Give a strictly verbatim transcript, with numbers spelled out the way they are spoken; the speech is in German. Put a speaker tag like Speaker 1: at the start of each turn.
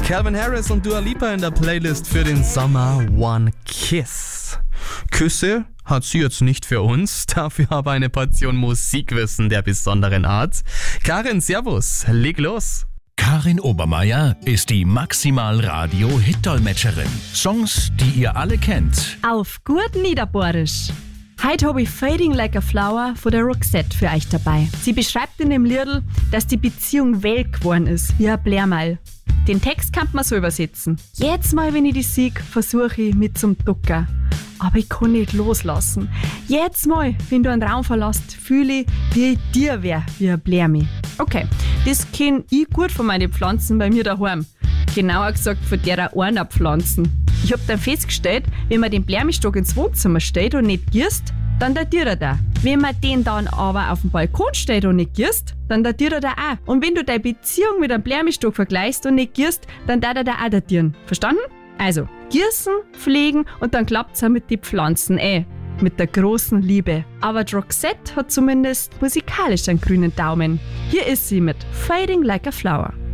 Speaker 1: Calvin Harris und Dua Lipa in der Playlist für den Sommer One Kiss. Küsse hat sie jetzt nicht für uns, dafür aber eine Portion Musikwissen der besonderen Art. Karin, servus, leg los.
Speaker 2: Karin Obermeier ist die Maximal-Radio-Hit-Dolmetscherin. Songs, die ihr alle kennt.
Speaker 3: Auf gut Niederbohrisch. Heute habe ich Fading Like a Flower von der Roxette für euch dabei. Sie beschreibt in dem Liedl, dass die Beziehung welk geworden ist, wie ein Blärmeil. Den Text kann man so übersetzen. Jetzt mal, wenn ich die sieg, versuche ich mit zum Ducker. Aber ich kann nicht loslassen. Jetzt mal, wenn du einen Raum verlässt, fühle ich, wie ich dir wär, wie ein Blärmi. Okay, das kenn ich gut von meinen Pflanzen bei mir daheim. Genauer gesagt von derer Pflanzen. Ich hab dann festgestellt, wenn man den Blärmistock ins Wohnzimmer stellt und nicht gießt, dann datiert er da. Wenn man den dann aber auf dem Balkon stellt und nicht gießt, dann datiert er da auch. Und wenn du deine Beziehung mit einem Blärmistock vergleichst und nicht gießt, dann darf er da auch datieren. Verstanden? Also, gießen, pflegen und dann klappt's auch mit den Pflanzen, eh. Mit der großen Liebe. Aber die Roxette hat zumindest musikalisch einen grünen Daumen. Hier ist sie mit Fading Like a Flower.